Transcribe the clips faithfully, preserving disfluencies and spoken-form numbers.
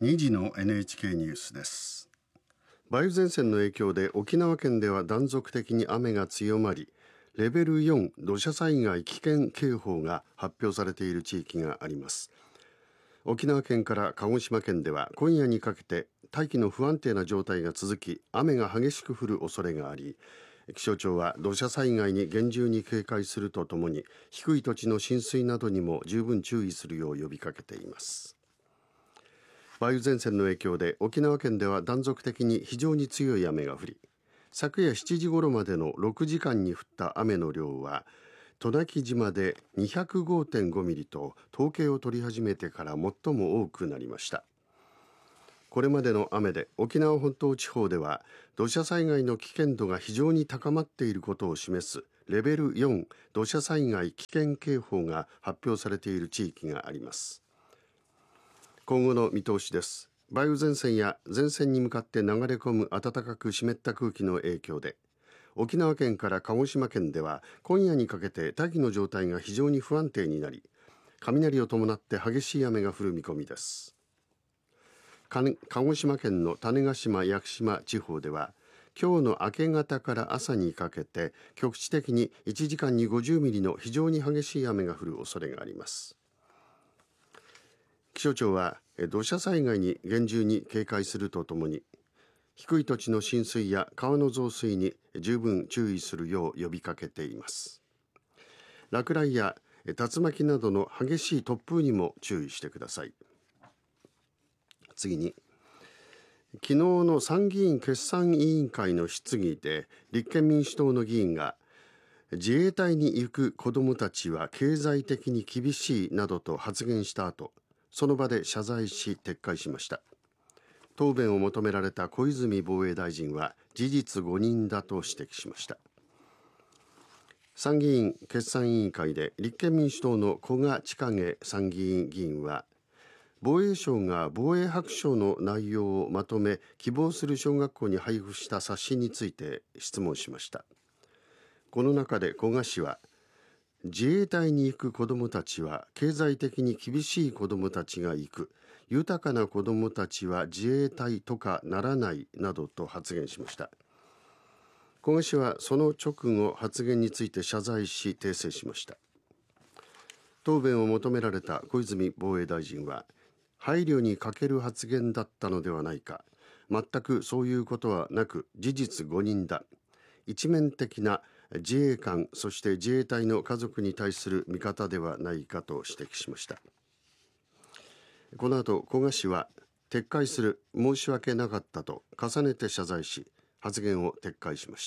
にじの エヌエイチケー ニュースです。 梅雨前線の影響で沖縄県では断続的に雨が強まり、レベルよん土砂災害危険警報が発表されている地域があります。沖縄県から鹿児島県では今夜にかけて大気の不安定な状態が続き、雨が激しく降る恐れがあり、気象庁は土砂災害に厳重に警戒するとともに、低い土地の浸水などにも十分注意するよう呼びかけています。梅雨前線の影響で沖縄県では断続的に非常に強い雨が降り、昨夜しちじごろまでのろくじかんに降った雨の量は渡名喜島で にひゃくごてんご ミリと統計を取り始めてから最も多くなりました。これまでの雨で沖縄本島地方では土砂災害の危険度が非常に高まっていることを示すレベルよん土砂災害危険警報が発表されている地域があります。今後の見通しです。梅雨前線や前線に向かって流れ込む暖かく湿った空気の影響で、沖縄県から鹿児島県では今夜にかけて大気の状態が非常に不安定になり、雷を伴って激しい雨が降る見込みです。鹿児島県の種子島・屋久島地方では今日の明け方から朝にかけて局地的にいちじかんにごじゅうミリの非常に激しい雨が降る恐れがあります。気象庁は土砂災害に厳重に警戒するとともに、低い土地の浸水や川の増水に十分注意するよう呼びかけています。落雷や竜巻などの激しい突風にも注意してください。次に、昨日の参議院決算委員会の質疑で立憲民主党の議員が、自衛隊に行く子どもたちは経済的に厳しいなどと発言した後、その場で謝罪し撤回しました。答弁を求められた小泉防衛大臣は事実誤認だと指摘しました。参議院決算委員会で立憲民主党の古賀千景参議院議員は、防衛省が防衛白書の内容をまとめ希望する小学校に配布した冊子について質問しました。この中で古賀氏は、自衛隊に行く子どもたちは経済的に厳しい子どもたちが行く、豊かな子どもたちは自衛隊とかならないなどと発言しました。古賀氏はその直後発言について謝罪し訂正しました。答弁を求められた小泉防衛大臣は、配慮に欠ける発言だったのではないか、全くそういうことはなく事実誤認だ、一面的な自衛官そして自衛隊の家族に対する見方ではないかと指摘しました。この後古賀氏は、撤回する、申し訳なかったと重ねて謝罪し発言を撤回しました。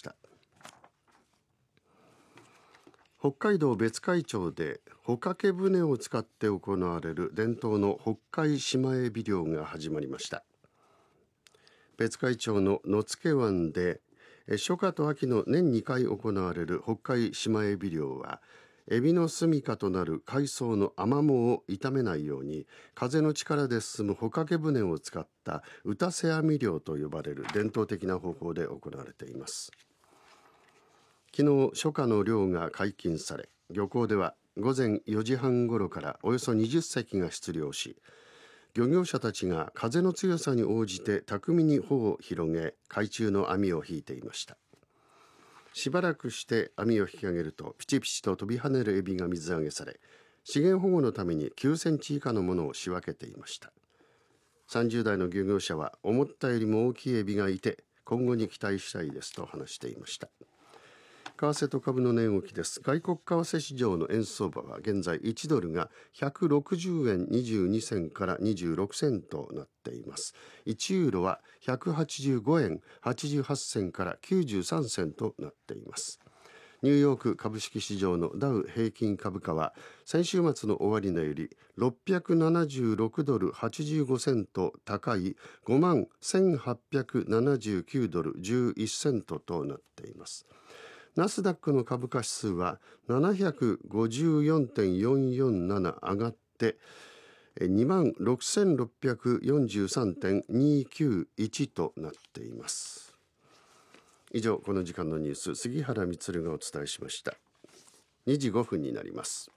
北海道別海町で帆掛け船を使って行われる伝統の北海シマエビ漁が始まりました。別海町の野付湾で初夏と秋の年にかい行われる北海シマエビ漁は、エビの住処となる海藻のアマモを傷めないように風の力で進む帆掛け船を使った打たせ網漁と呼ばれる伝統的な方法で行われています。昨日初夏の漁が解禁され、漁港では午前よじはんごろからおよそにじゅっせきが出漁し、漁業者たちが風の強さに応じて巧みに帆を広げ海中の網を引いていました。しばらくして網を引き上げるとピチピチと飛び跳ねるエビが水揚げされ、資源保護のためにきゅうセンチ以下のものを仕分けていました。さんじゅうだいの漁業者は、思ったよりも大きいエビがいて今後に期待したいですと話していました。為替と株の値動きです。外国為替市場の円相場は現在いちドルがひゃくろくじゅうえんにじゅうにせんからにじゅうろくセンとなっています。いちユーロはひゃくはちじゅうごえんはちじゅうはちせんからきゅうじゅうさんセンとなっています。ニューヨーク株式市場のダウ平均株価は先週末の終値よりろっぴゃくななじゅうろくドルはちじゅうごセント高い ごまんせんはっぴゃくななじゅうきゅうドルじゅういちセントとなっています。ナスダックの株価指数は ななひゃくごじゅうよんてんよんよんなな 上がってにまんろくせんろっぴゃくよんじゅうさんてんにきゅういちとなっています。以上、この時間のニュース、杉原充がお伝えしました。にじごふんになります。